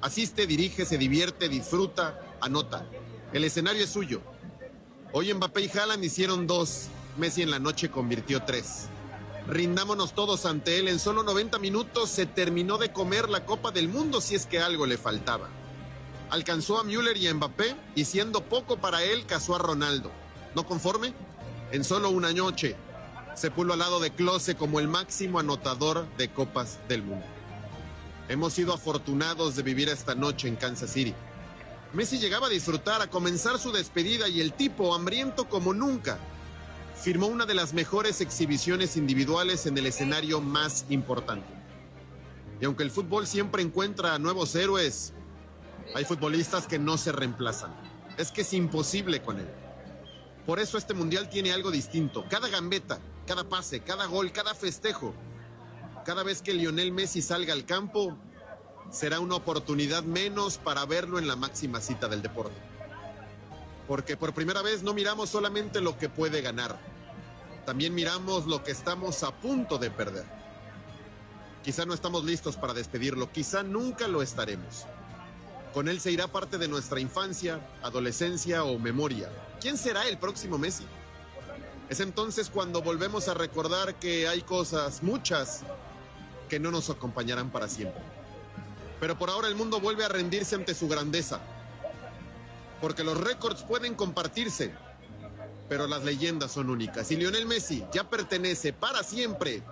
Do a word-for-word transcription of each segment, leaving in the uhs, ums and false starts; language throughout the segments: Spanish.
Asiste, dirige, se divierte, disfruta, anota. El escenario es suyo. Hoy Mbappé y Haaland hicieron dos. Messi en la noche convirtió tres. Rindámonos todos ante él. En solo noventa minutos se terminó de comer la Copa del Mundo, si es que algo le faltaba. Alcanzó a Müller y a Mbappé, y siendo poco para él, casó a Ronaldo. ¿No conforme? En solo una noche se puso al lado de Klose como el máximo anotador de Copas del Mundo. Hemos sido afortunados de vivir esta noche en Kansas City. Messi llegaba a disfrutar, a comenzar su despedida, y el tipo, hambriento como nunca, firmó una de las mejores exhibiciones individuales en el escenario más importante. Y aunque el fútbol siempre encuentra nuevos héroes, hay futbolistas que no se reemplazan. Es que es imposible con él. Por eso este mundial tiene algo distinto. Cada gambeta, cada pase, cada gol, cada festejo, cada vez que Lionel Messi salga al campo, será una oportunidad menos para verlo en la máxima cita del deporte. Porque por primera vez no miramos solamente lo que puede ganar, también miramos lo que estamos a punto de perder. Quizá no estamos listos para despedirlo, quizá nunca lo estaremos. Con él se irá parte de nuestra infancia, adolescencia o memoria. ¿Quién será el próximo Messi? Es entonces cuando volvemos a recordar que hay cosas, muchas, que no nos acompañarán para siempre. Pero por ahora el mundo vuelve a rendirse ante su grandeza. Porque los récords pueden compartirse, pero las leyendas son únicas. Y Lionel Messi ya pertenece para siempre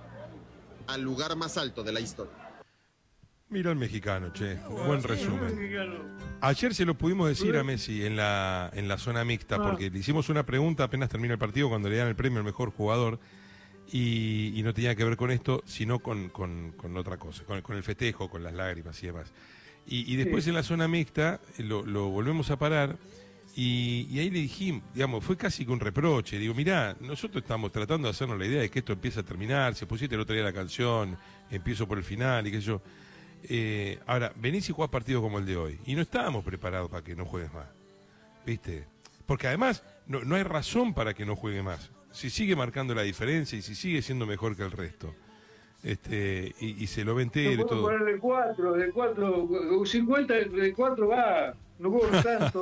al lugar más alto de la historia. Mira el mexicano, che. Buen resumen. Ayer se lo pudimos decir a Messi en la, en la zona mixta, porque le hicimos una pregunta apenas termina el partido, cuando le dan el premio al mejor jugador, y, y no tenía que ver con esto, sino con, con, con otra cosa, con, con el festejo, con las lágrimas y demás. Y, y después sí, en la zona mixta lo, lo volvemos a parar, y, y ahí le dijimos, digamos, fue casi que un reproche. Digo, mirá, nosotros estamos tratando de hacernos la idea de que esto empieza a terminar, se pusiste el otro día la canción, empiezo por el final y qué sé yo. Eh, ahora, venís y jugás partidos como el de hoy, y no estábamos preparados para que no juegues más, ¿viste? Porque además no, no hay razón para que no juegue más. Si sigue marcando la diferencia y si sigue siendo mejor que el resto, este y, y se lo ve entero no y todo. Poner de cuatro, de cuatro, cincuenta de cuatro va, no juego tanto.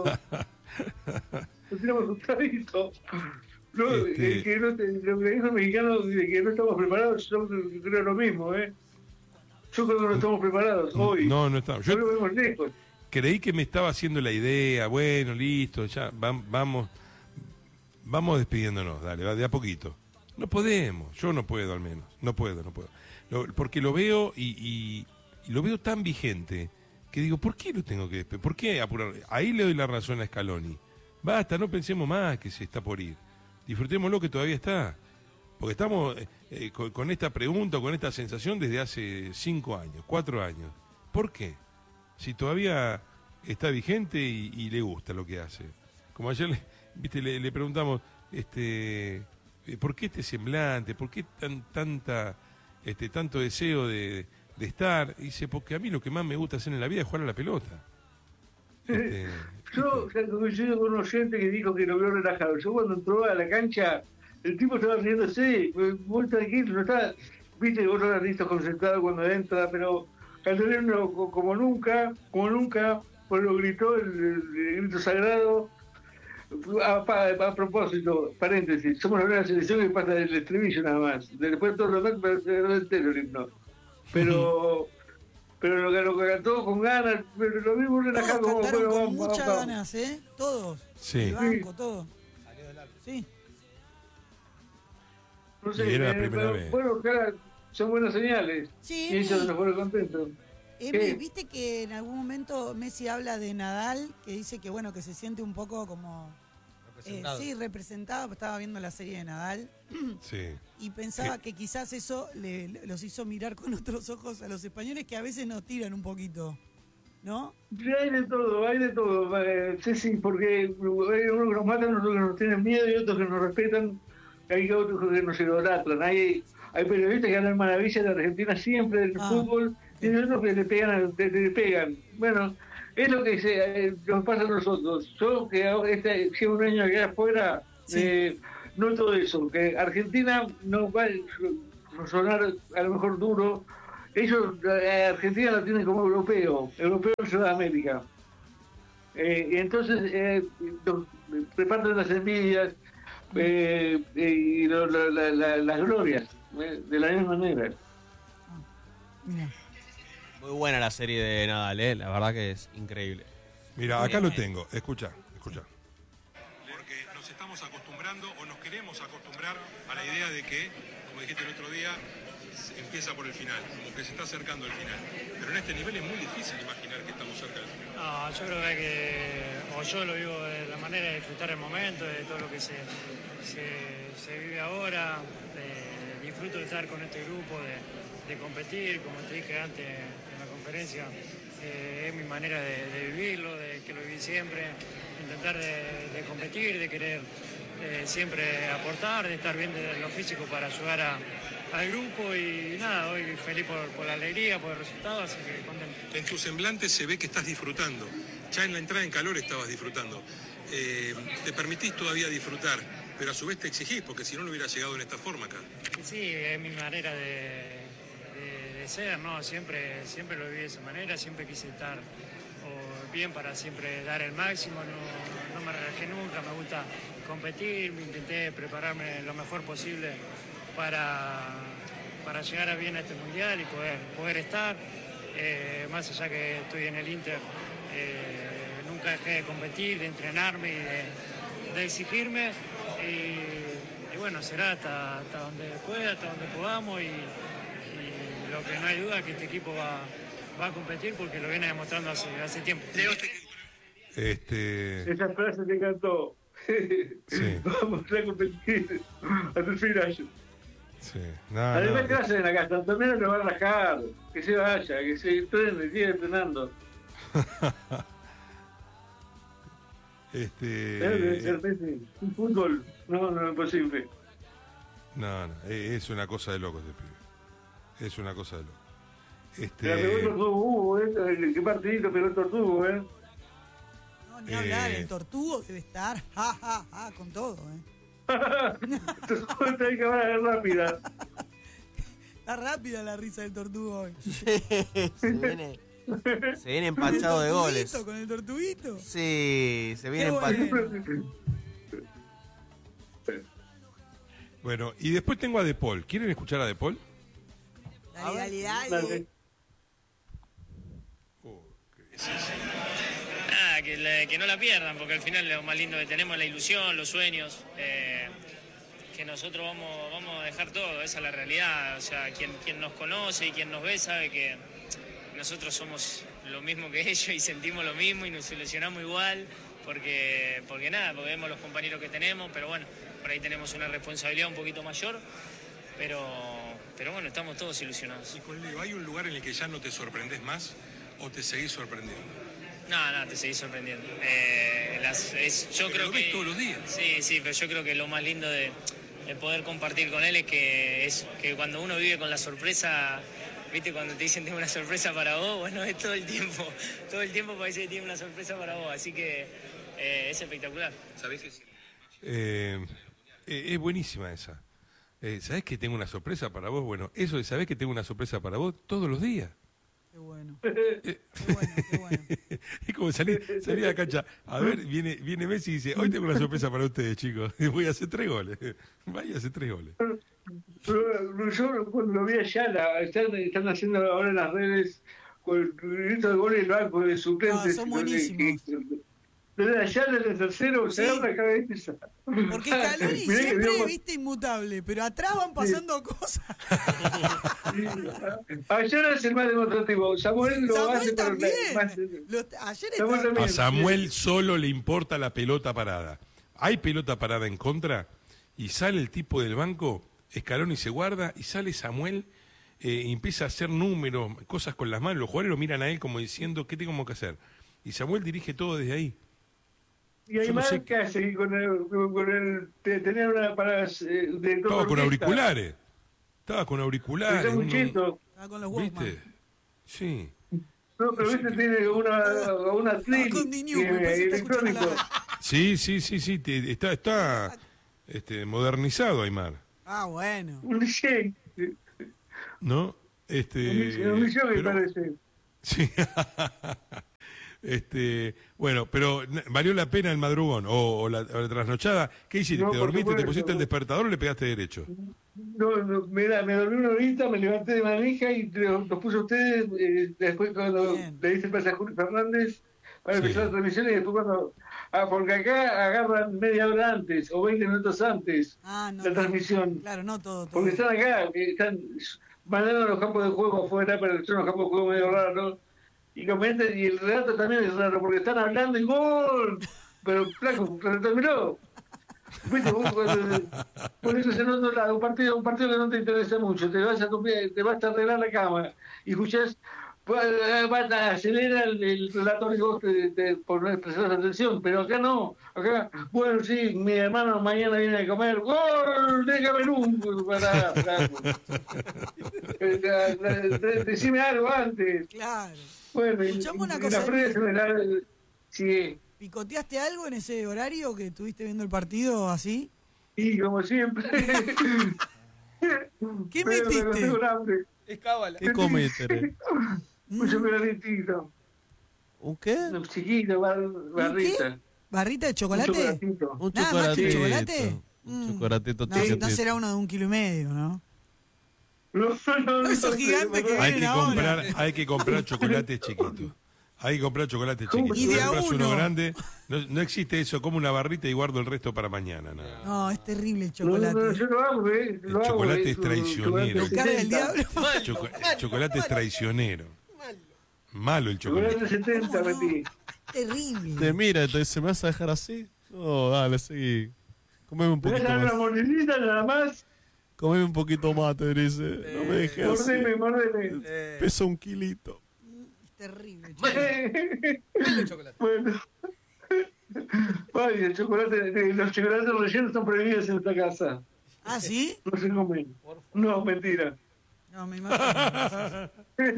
No tenemos un tradito. No, este... que no, lo que dijo el mexicano de que no estamos preparados, yo creo lo mismo, ¿eh? Yo creo que no estamos preparados hoy. No, no estamos. Yo no lo vemos lejos. Creí que me estaba haciendo la idea, bueno, listo, ya vamos, vamos despidiéndonos, dale, va de a poquito. No podemos, yo no puedo al menos, no puedo, no puedo. Lo, porque lo veo y, y, y lo veo tan vigente que digo, ¿por qué lo tengo que despedir? ¿Por qué apurar? Ahí le doy la razón a Scaloni. Basta, no pensemos más que se está por ir. Disfrutémoslo que todavía está. Porque estamos eh, con, con esta pregunta, con esta sensación desde hace cinco años, cuatro años. ¿Por qué? Si todavía está vigente y, y le gusta lo que hace. Como ayer le, viste, le, le preguntamos, este, ¿por qué este semblante? ¿Por qué tan, tanta, este, tanto deseo de, de estar? Y dice, porque a mí lo que más me gusta hacer en la vida es jugar a la pelota. Este, yo coincido con un oyente que dijo que lo vio relajado. Yo cuando entró a la cancha, el tipo estaba riéndose, muy tranquilo, no está, viste, vos lo has visto concentrado cuando entra, pero Calderón como nunca, como nunca, pues lo gritó el, el, el grito sagrado. A, a, a propósito, paréntesis, somos la primera selección que pasa del estribillo nada más, después todo lo demás pero entero el himno. Pero pero lo que lo que cantó con ganas, pero lo mismo relajado como bueno, con vamos, muchas vamos, ganas, ¿eh? Todos. Sí. El banco, sí. Todo. Sí. No sé, era la eh, primera pero, vez. Bueno, claro, son buenas señales. Sí, y ellos nos fueron contentos. Emi, viste que en algún momento Messi habla de Nadal, que dice que bueno, que se siente un poco como representado. Eh, sí, representado, estaba viendo la serie de Nadal. Sí. Y pensaba que quizás eso le, los hizo mirar con otros ojos a los españoles, que a veces nos tiran un poquito, ¿no? Sí, hay de todo, hay de todo. Eh, sí, sí, porque hay unos que nos matan, otros que nos tienen miedo y otros que nos respetan. Hay otros que nos idolatran. Hay, hay periodistas que hablan maravillas de Argentina siempre del ah. fútbol. Y otros que le pegan, le, le pegan. Bueno, es lo que se, eh, nos pasa a nosotros. Yo, que este, llevo un año aquí afuera, sí. eh, no todo eso. Que Argentina no va a sonar a lo mejor duro ellos, eh, Argentina lo tienen como europeo, europeo en Sudamérica. Eh, y entonces eh, los, reparten las envidias eh, y lo, lo, la, la, las glorias eh, de la misma manera. Mira. Muy buena la serie de Nadal, ¿eh? La verdad que es increíble. Mira, acá lo tengo. Escucha, escucha. Porque nos estamos acostumbrando o nos queremos acostumbrar a la idea de que, como dijiste el otro día, empieza por el final, como que se está acercando al final. Pero en este nivel es muy difícil imaginar que estamos cerca del final. No, yo creo que, o yo lo vivo de la manera de disfrutar el momento, de todo lo que se, se, se vive ahora, de, disfruto de estar con este grupo, de, de competir, como te dije antes en la conferencia, eh, es mi manera de, de vivirlo, de que lo viví siempre, intentar de, de competir, de querer eh, siempre aportar, de estar bien de lo físico para ayudar a al grupo y nada, hoy feliz por, por la alegría, por el resultado, así que contento. En tu semblante se ve que estás disfrutando. Ya en la entrada en calor estabas disfrutando. Eh, te permitís todavía disfrutar, pero a su vez te exigís, porque si no, no hubiera llegado en esta forma acá. Sí, es mi manera de, de, de ser, ¿no? Siempre, siempre lo viví de esa manera, siempre quise estar o, bien para siempre dar el máximo, no, no me relajé nunca, me gusta competir, me intenté prepararme lo mejor posible para, para llegar a bien a este mundial y poder, poder estar, eh, más allá que estoy en el Inter, eh, nunca dejé de competir, de entrenarme y de, de exigirme y, y bueno, será hasta, hasta donde pueda, hasta donde podamos y, y lo que no hay duda es que este equipo va, va a competir porque lo viene demostrando hace, hace tiempo. Este... Esa frase me encantó. Sí. Vamos a competir hasta el final. Sí. No, Además, no. ¿qué hacen acá? También lo van a rajar, que se vaya, que se entrene, siga entrenando. este. Debe ser Messi. Un fútbol, no, no es posible. No, no, es una cosa de locos, pibe. Es una cosa de locos. Este. La pegó el Tortugo Hugo, ¿eh? Qué partidito pegó el Tortugo, ¿eh? No, ni hablar, Eh. el Tortugo debe estar, ja, ja, ja, con todo, ¿eh? Está ahí cámara rápida. Está rápida la risa del Tortugo hoy. se viene, se viene empachado de goles. Con el Tortuguito. Sí, se viene Qué empachado. bueno. Bueno, y después tengo a De Paul. ¿Quieren escuchar a De Paul? Dale, dale, dale. Dale. Nada, que, la- que no la pierdan, porque al final lo más lindo que tenemos es la ilusión, los sueños, eh, que nosotros vamos, vamos a dejar todo, esa es la realidad. O sea, quien, quien nos conoce y quien nos ve sabe que nosotros somos lo mismo que ellos y sentimos lo mismo y nos ilusionamos igual, porque, porque nada, porque vemos los compañeros que tenemos, pero bueno, por ahí tenemos una responsabilidad un poquito mayor, pero, pero bueno, estamos todos ilusionados. Y conmigo, ¿hay un lugar en el que ya no te sorprendes más o te seguís sorprendiendo? No, no, te seguís sorprendiendo. Eh, las- es- yo Pero creo lo que ves todos los días. Sí, sí, pero yo creo que lo más lindo de, de poder compartir con él es que es que cuando uno vive con la sorpresa, viste, cuando te dicen tengo una sorpresa para vos, bueno, es todo el tiempo, todo el tiempo parece que tiene una sorpresa para vos, así que eh, es espectacular. ¿Sabés qué? Eh, eh, es buenísima esa. Eh, ¿Sabés que tengo una sorpresa para vos? Bueno, eso de ¿sabés que tengo una sorpresa para vos? Todos los días. Qué bueno. Qué bueno, qué bueno. Es como salir, salir a la cancha. A ver, viene, viene Messi y dice, hoy tengo una sorpresa para ustedes, chicos. Y voy a hacer tres goles. Vaya a hacer tres goles. Yo, yo cuando lo vi allá, la, están, están haciendo ahora en las redes con el grito de gol y el banco de suplentes. Ah, son buenísimos. Desde allá, desde el tercero, Sí. se abre la cabeza. Porque Scaloni Mirá que siempre, dio- viste, inmutable, pero atrás van pasando cosas. Ayer es el más demostrativo. Samuel lo hace Samuel para también. más- Los- ayer Samuel estaba... también. A Samuel solo le importa la pelota parada. Hay pelota parada en contra y sale el tipo del banco, Scaloni se guarda y sale Samuel eh, y empieza a hacer números, cosas con las manos. Los jugadores lo miran a él como diciendo, ¿qué tengo que hacer? Y Samuel dirige todo desde ahí. Y Yo no además, sé ¿qué hace con el, con el te- tener una para eh, de Estaba con orquesta? auriculares. Estaba con auriculares. Está muy uno- cheto. Estaba con los Walkman. ¿Viste? Sí. No, pero viste, tiene una, una Estaba Trin con Diñu, eh, me parece que está escuchando electrónico. la... Sí, sí, sí, sí. te- está está este, modernizado, Aymar. Ah, bueno. Un D J. ¿No? Este, En omisión, me pero- parece. Sí. Este, bueno, pero ¿valió la pena el madrugón o, o la, o la trasnochada? ¿Qué hiciste? No, ¿Te por dormiste, te supuesto. pusiste el despertador o le pegaste derecho? No, no, me, da- me dormí una horita, me levanté de manija y los lo puse a ustedes. Eh, después, cuando Bien. le hice el pase a Julio Fernández para Sí. empezar la transmisión, y después, cuando. Ah, porque acá agarran media hora antes o veinte minutos antes Ah, no. la no. transmisión. Claro, no todo. todo. Porque están acá, que están mandando a los campos de juego afuera, pero son los campos de juego medio raros, ¿no? Y comentan, y el relato también es raro, porque están hablando y ¡gol! Pero, flaco, se terminó. ¿Viste? Vos, cuando- por eso en otro lado, un partido, un partido que no te interesa mucho, te vas a copiar, te vas a arreglar la cama y escuchás, acelera el, el relator y vos te, te, por no prestar atención, pero acá no, acá, bueno, sí, mi hermano mañana viene a comer, ¡gol! De Camerún, para, para, para- decime algo antes. Claro. Bueno, y, Escuchame una y cosa, la prensa me la- sí, ¿Picoteaste algo en ese horario que estuviste viendo el partido así? y como siempre. ¿Qué Pero me metiste? acosté con hambre. Es cábala. ¿Qué comiste? Un chocolatito. ¿Un qué? Un chiquito, bar, barrita. ¿Barrita de Un chocolate? chocolatito. Un Nada más que chocolatito. chocolate. Un Mm. chocolatito No, chiquitito. no será uno de un kilo y medio, ¿no? No, no, no, Esos no, gigantes no, que no, Hay vienen que ahora. comprar, hay que comprar chocolates chiquitos. Hay que comprar chocolates ¿Cómo? chiquitos. Y de a Compras uno uno. grande. No, no existe eso, como una barrita y guardo el resto para mañana. No. No, es terrible el No, no, chocolate. yo lo hago, ¿eh? Lo El hago, chocolate eh, es un traicionero. chocolate Cara del setenta. diablo. Choco- el chocolate es traicionero. Malo el chocolate. Chocolate setenta, ¿Cómo no? metí. Terrible. Te mira y te dice, ¿me vas a dejar así? No, dale, seguí. Comeme un ¿Me vas poquito a dar una más. mordidita nada más? Comeme un poquito más, te dice. No me dejes así. Mordeme, mordeme. Pesa un kilito. Es terrible. el chocolate. Bueno. Ay, el chocolate, eh, los chocolates rellenos están prohibidos en esta casa. ¿Ah, sí? No se comen. No, mentira. No, me imagino.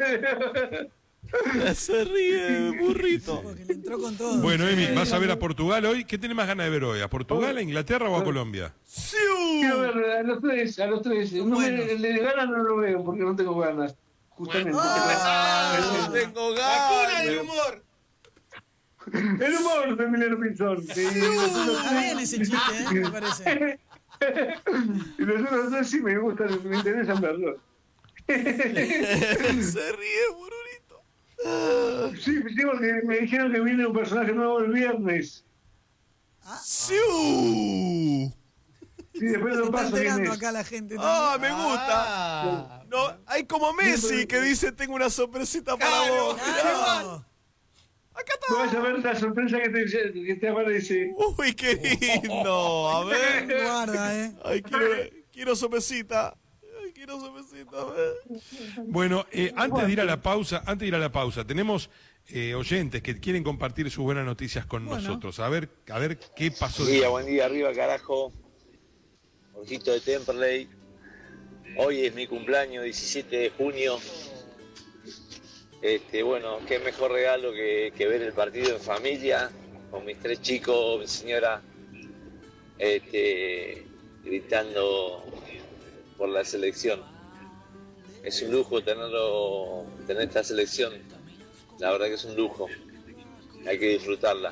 Se ríe, burrito. Porque le entró con todo. Bueno, Emi, ¿vas a ver a Portugal hoy? ¿Qué tenés más ganas de ver hoy? ¿A Portugal, a Inglaterra o a Colombia? Quiero ver a los tres, a los tres. No me, Bueno. el de ganas no lo veo porque no tengo ganas. Justamente. Ah. Tengo ganas. del humor! El humor de Emiliano Pinzón. Sí, Está bien ese chiste, ¿eh? Me parece. y los otros dos sí me gustan, me interesan verlos. Se ríe, bururito. Sí, sí, porque me dijeron que viene un personaje nuevo el viernes. ¡Siu! Sí, después Se lo está paso quién enterando es. acá la gente. ¡Ah, también. me gusta! No, hay como Messi que dice, tengo una sorpresita para vos. Claro. Acá Tú vas está. a ver la sorpresa que te, que te aparece. Uy, qué lindo. A ver. Guarda, ¿eh? Ay, quiero, quiero sorpresita. Ay, quiero sorpresita, a ver. Bueno, eh, antes de ir a la pausa, antes de ir a la pausa, tenemos eh, oyentes que quieren compartir sus buenas noticias con Bueno. nosotros. A ver, a ver qué pasó. Buen día, buen día, arriba carajo. Ojito de Temperley. Hoy es mi cumpleaños, diecisiete de junio. Este, bueno, qué mejor regalo que, que ver el partido en familia, con mis tres chicos, mi señora, este, gritando por la selección. Es un lujo tenerlo, tener esta selección. La verdad que es un lujo. Hay que disfrutarla.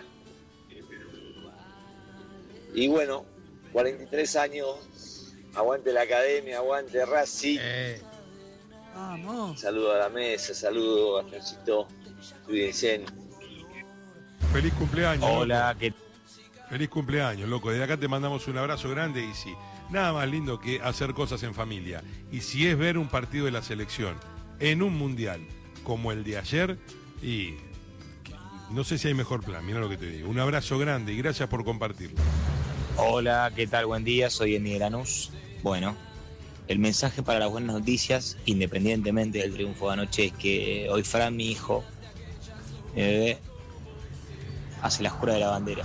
Y bueno, cuarenta y tres años, aguante la academia, aguante Racing. Vamos. Saludo a la mesa, saludo a Francito, cuídense. Feliz cumpleaños. Hola, loco. ¿qué Feliz cumpleaños, loco. Desde acá te mandamos un abrazo grande y sí, nada más lindo que hacer cosas en familia. Y si es ver un partido de la selección en un mundial como el de ayer, y no sé si hay mejor plan, mira lo que te digo. Un abrazo grande y gracias por compartirlo. Hola, ¿qué tal? Buen día, soy Emi de Lanús. Bueno, el mensaje para las buenas noticias, independientemente del triunfo de anoche, es que hoy Fran, mi hijo, mi bebé, hace la jura de la bandera.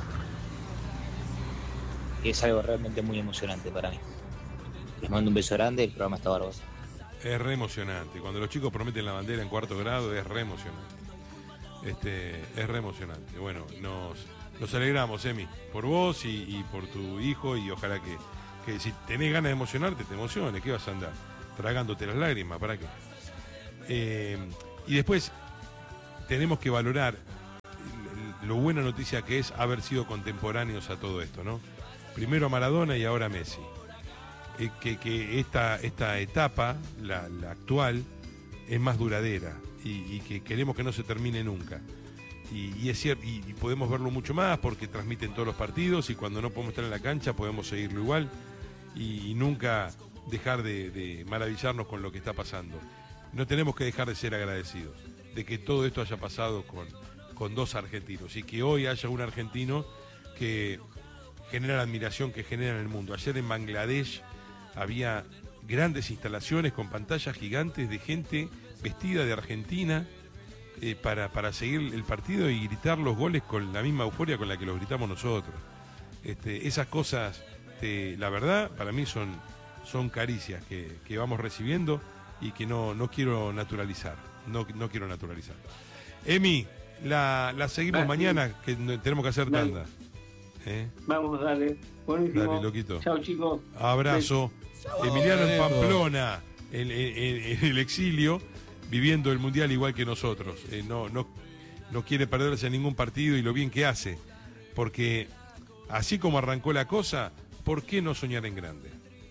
Y es algo realmente muy emocionante para mí. Les mando un beso grande, el programa está bárbaro. Es re emocionante. Cuando los chicos prometen la bandera en cuarto grado es re emocionante. Este, es re emocionante. Bueno, nos, nos alegramos, Emi, por vos y, y por tu hijo, y ojalá que, que si tenés ganas de emocionarte, te emociones. ¿Qué vas a andar? Tragándote las lágrimas, ¿para qué? Eh, y después tenemos que valorar lo buena noticia que es haber sido contemporáneos a todo esto, ¿no? Primero a Maradona y ahora a Messi. Eh, que que esta, esta etapa, la, la actual, es más duradera y, y que queremos que no se termine nunca. Y, y es cierto, y, y podemos verlo mucho más porque transmiten todos los partidos y cuando no podemos estar en la cancha podemos seguirlo igual y, y nunca dejar de, de maravillarnos con lo que está pasando. No tenemos que dejar de ser agradecidos de que todo esto haya pasado con, con dos argentinos y que hoy haya un argentino que genera la admiración que genera en el mundo. Ayer en Bangladesh había grandes instalaciones con pantallas gigantes de gente vestida de Argentina eh, para, para seguir el partido y gritar los goles con la misma euforia con la que los gritamos nosotros. Este, esas cosas, este, la verdad, para mí son, son caricias que, que vamos recibiendo y que no, no quiero naturalizar. No, no quiero naturalizar. Emi, la, la seguimos ah, mañana, sí. que tenemos que hacer dale. tanda. ¿Eh? Vamos, dale. Buenísimo. Dale, loquito. Chao, chicos. Abrazo. Chau. Emiliano en Pamplona, en, en, en el exilio, viviendo el Mundial igual que nosotros. Eh, no, no, no quiere perderse ningún partido y lo bien que hace. Porque así como arrancó la cosa, ¿por qué no soñar en grande?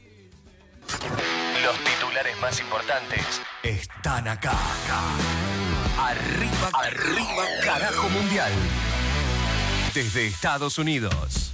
Los titulares más importantes están acá. Arriba, arriba, carajo mundial. Desde Estados Unidos.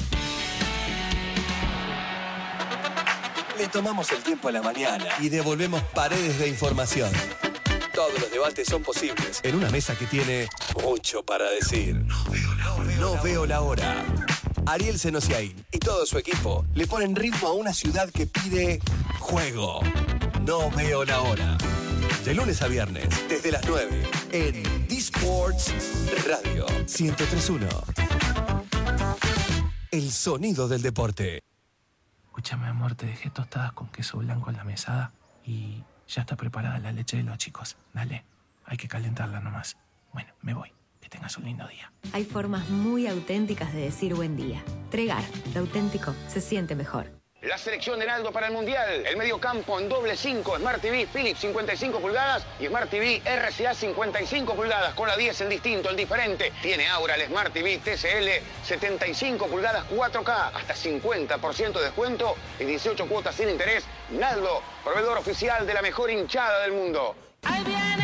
Le tomamos el tiempo a la mañana y devolvemos paredes de información. Todos los debates son posibles en una mesa que tiene mucho para decir. No veo la hora. No veo la hora. Ariel Senosiaín y todo su equipo le ponen ritmo a una ciudad que pide juego. No veo la hora. De lunes a viernes, desde las nueve, en D-Sports Radio ciento tres punto uno. El sonido del deporte. Escúchame, amor, te dejé tostadas con queso blanco en la mesada y ya está preparada la leche de los chicos. Dale, hay que calentarla nomás. Bueno, me voy. Que tengas un lindo día. Hay formas muy auténticas de decir buen día. Tregar, lo auténtico se siente mejor. La selección de Naldo para el Mundial. El mediocampo en doble cinco, Smart T V Philips cincuenta y cinco pulgadas y Smart T V R C A cincuenta y cinco pulgadas. Con la diez el distinto, el diferente. Tiene ahora el Smart T V T C L setenta y cinco pulgadas cuatro K. Hasta cincuenta por ciento de descuento y dieciocho cuotas sin interés. Naldo, proveedor oficial de la mejor hinchada del mundo. Ahí viene.